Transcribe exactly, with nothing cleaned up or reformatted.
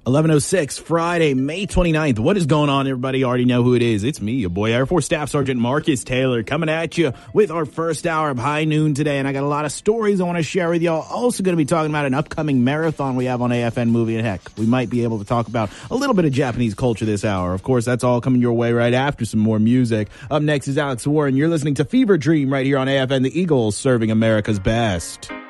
eleven oh six, Friday, May twenty-ninth. What is going on, everybody? You already know who it is. It's me, your boy, Air Force Staff Sergeant Marcus Taylor, coming at you with our first hour of High Noon today. And I got a lot of stories I want to share with y'all. Also going to be talking about an upcoming marathon we have on A F N Movie. And heck, we might be able to talk about a little bit of Japanese culture this hour. Of course, that's all coming your way right after some more music. Up next is Alex Warren. You're listening to Fever Dream right here on A F N, the Eagles serving America's best.